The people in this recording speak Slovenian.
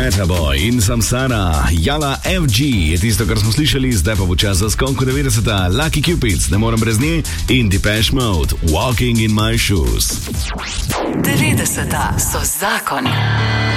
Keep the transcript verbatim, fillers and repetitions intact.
Metaboy in Samsara, Jala F G je tisto, kar smo slišali, zdaj pa bo čas za skonko devetdeseta, Lucky Cupids, Ne morem brez nje in Depeche Mode, Walking in my shoes. devetdeseta so zakon.